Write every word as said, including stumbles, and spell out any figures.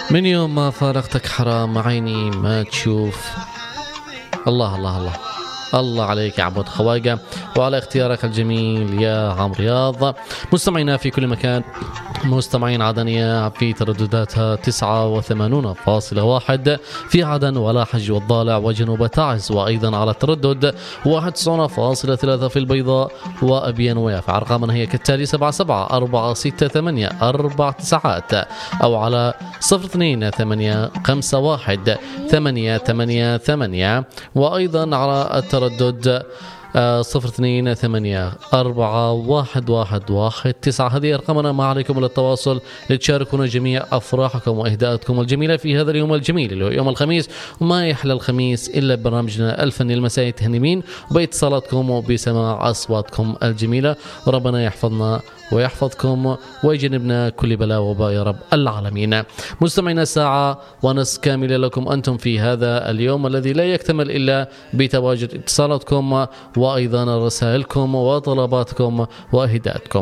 من يوم ما فارقتك حرام عيني ما تشوف. الله الله الله الله عليك يا عبود خواجة وعلى اختيارك الجميل يا عم رياض. مستمعينا في كل مكان، مستمعين عدنية في تردداتها تسعة وثمانون فاصلة واحد في عدن ولا حج والضالع وجنوب تعز، وأيضا على التردد واحد وتسعين فاصلة ثلاثة في البيضاء وأبين ويافع. أرقامنا هي كالتالي: سبعة سبعة أربعة ستة ثمانية أربع تسعات، أو على صفر اثنين ثمانية خمسة واحد ثمانية ثمانية ثمانية، وأيضا على التردد صفر اثنين ثمانية أربعة واحد واحد واحد تسعة. هذه أرقامنا، ما عليكم للتواصل لتشاركونا جميع أفراحكم وإهداءاتكم الجميلة في هذا اليوم الجميل اللي هو يوم الخميس. وما يحلى الخميس إلا برنامجنا الفني المسائي تهنمين وباتصالاتكم وبسماع أصواتكم الجميلة. وربنا يحفظنا ويحفظكم ويجنبنا كل بلاء وباء يا رب العالمين. مستمعينا، ساعة ونصف كاملة لكم أنتم في هذا اليوم الذي لا يكتمل إلا بتواجد اتصالاتكم وأيضا رسائلكم وطلباتكم وإهداءاتكم.